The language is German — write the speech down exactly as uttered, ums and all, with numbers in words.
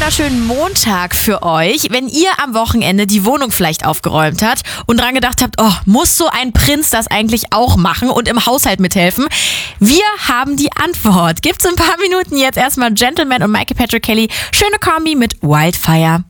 wunderschönen Montag für euch. Wenn ihr am Wochenende die Wohnung vielleicht aufgeräumt habt und dran gedacht habt, oh, muss so ein Prinz das eigentlich auch machen und im Haushalt mithelfen? Wir haben die Antwort. Gibt's in ein paar Minuten jetzt erstmal Gentleman und Michael Patrick Kelly. Schöne Kombi mit Wildfire.